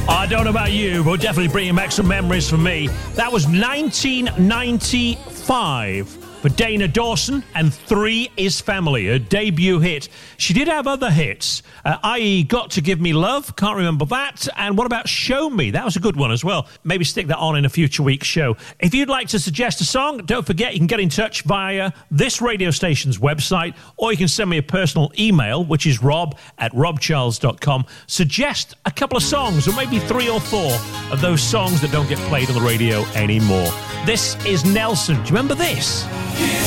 I don't know about you, but definitely bringing back some memories for me. That was 1995 for Dana Dawson, and 3 is Family, her debut hit. She did have other hits, i.e. Got to Give Me Love, can't remember that, and what about Show Me? That was a good one as well. Maybe stick that on in a future week's show. If you'd like to suggest a song, don't forget you can get in touch via this radio station's website, or you can send me a personal email, which is rob@robcharles.com. Suggest a couple of songs, or maybe 3 or 4 of those songs that don't get played on the radio anymore. This is Nelson. Do you remember this? Yeah.